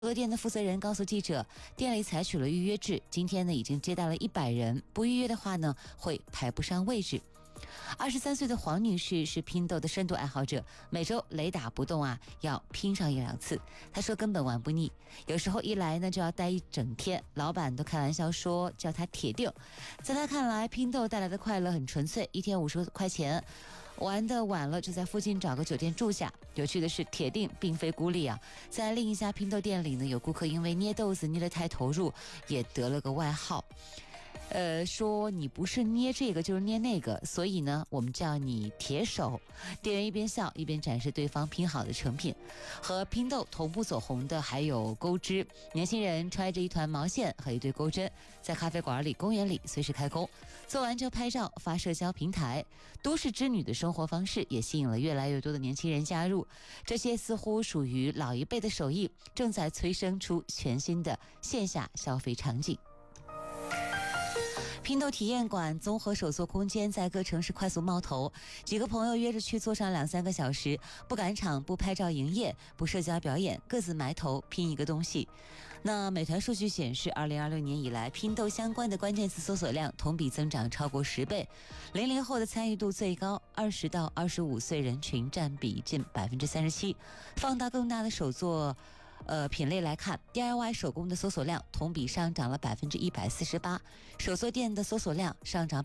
店的负责人告诉记者，店里采取了预约制，今天呢已经接待了100人，不预约的话呢会排不上位置。23岁的黄女士是拼豆的深度爱好者，每周雷打不动要拼上1-2次。她说根本玩不腻，有时候一来呢就要待一整天，老板都开玩笑说叫她铁定。在她看来，拼豆带来的快乐很纯粹，一天50块钱，玩的晚了就在附近找个酒店住下。有趣的是，铁定并非孤立在另一家拼豆店里呢，有顾客因为捏豆子捏得太投入，也得了个外号。说你不是捏这个就是捏那个，所以呢我们叫你铁手。店员一边笑一边展示对方拼好的成品。和拼豆同步走红的还有钩织，年轻人揣着一团毛线和一堆钩针，在咖啡馆里、公园里随时开工，做完就拍照发社交平台。都市之女的生活方式也吸引了越来越多的年轻人加入，这些似乎属于老一辈的手艺，正在催生出全新的线下消费场景。拼豆体验馆综合手作空间在各城市快速冒头，几个朋友约着去做上2-3个小时，不赶场，不拍照营业，不社交表演，各自埋头拼一个东西。那美团数据显示，2026年以来，拼豆相关的关键词搜索量同比增长超过10倍，00后的参与度最高，20到25岁人群占比近37%。放大更大的手作品类来看， DIY 手工的搜索量同比上涨了148%，手作店的搜索量上涨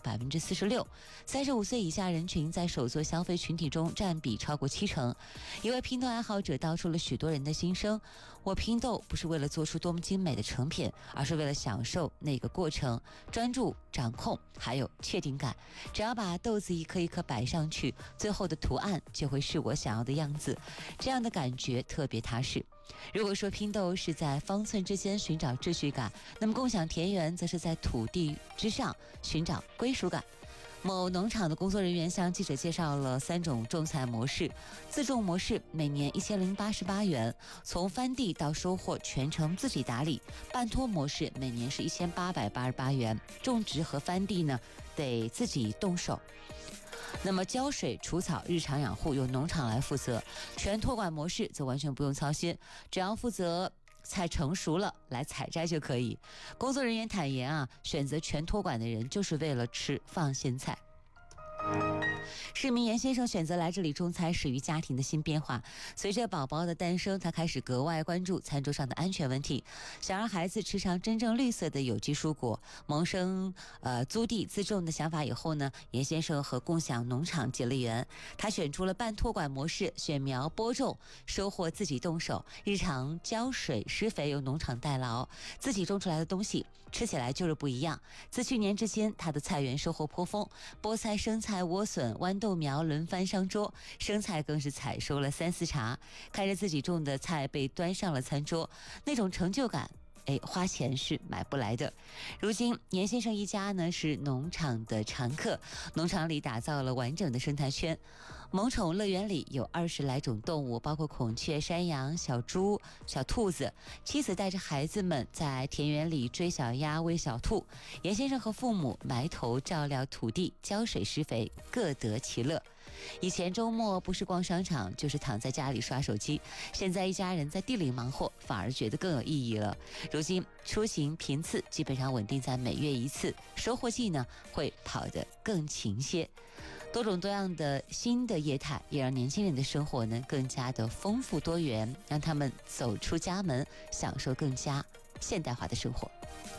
46%，35岁以下人群在手作消费群体中占比超过70%。一位拼豆爱好者道出了许多人的心声：我拼豆不是为了做出多么精美的成品，而是为了享受那个过程，专注、掌控还有确定感。只要把豆子一颗一颗摆上去，最后的图案就会是我想要的样子，这样的感觉特别踏实。如果说拼豆是在方寸之间寻找秩序感，那么共享田园则是在土地之上寻找归属感。某农场的工作人员向记者介绍了3种种菜模式。自种模式每年1088元，从翻地到收获全程自己打理；半托模式每年是1888元，种植和翻地呢得自己动手。那么浇水、除草、日常养护由农场来负责，全托管模式则完全不用操心，只要负责菜成熟了来采摘就可以。工作人员坦言选择全托管的人就是为了吃放心菜。市民严先生选择来这里种菜始于家庭的新变化。随着宝宝的诞生，他开始格外关注餐桌上的安全问题，想让孩子吃上真正绿色的有机蔬果。萌生租地自种的想法以后呢，严先生和共享农场结了缘。他选出了半托管模式，选苗播种，收获自己动手，日常浇水施肥由农场代劳，自己种出来的东西吃起来就是不一样。自去年至今，他的菜园收获颇丰，菠菜、生菜、莴笋、豌豆苗轮番上桌，生菜更是采收了3-4茬。看着自己种的菜被端上了餐桌，那种成就感花钱是买不来的。如今严先生一家呢是农场的常客，农场里打造了完整的生态圈。萌宠乐园里有20来种动物，包括孔雀、山羊、小猪、小兔子。妻子带着孩子们在田园里追小鸭、喂小兔，严先生和父母埋头照料土地、浇水施肥，各得其乐。以前周末不是逛商场就是躺在家里刷手机，现在一家人在地里忙活反而觉得更有意义了。如今出行频次基本上稳定在每月1次，收获季呢会跑得更勤些。多种多样的新的业态也让年轻人的生活呢更加的丰富多元，让他们走出家门，享受更加现代化的生活。